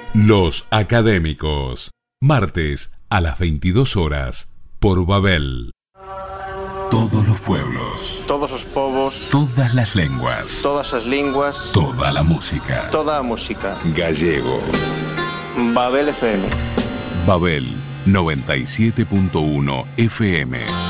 Los Académicos. Martes a las 22 horas por Babel. Todos los pueblos. Todos os povos. Todas las lenguas. Todas as linguas. Toda la música. Toda a música. Gallego. Babel FM. Babel 97.1 FM.